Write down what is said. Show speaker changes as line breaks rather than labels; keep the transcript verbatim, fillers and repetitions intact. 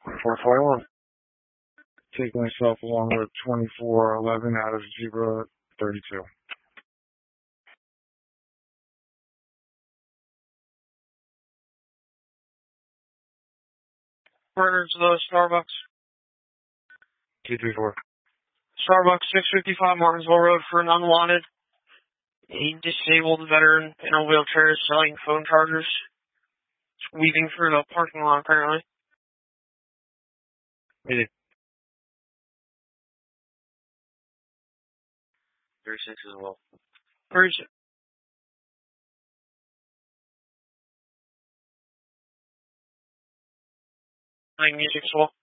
four five one. Take myself along with twenty-four eleven out of Zebra thirty-two.
Partners to the Starbucks.
two three four.
Starbucks, six fifty-five Martinsville Road for an unwanted. A disabled veteran in a wheelchair is selling phone chargers. It's weaving through the parking lot, apparently.
Maybe.
thirty-six as well. thirty-six. Playing music as well.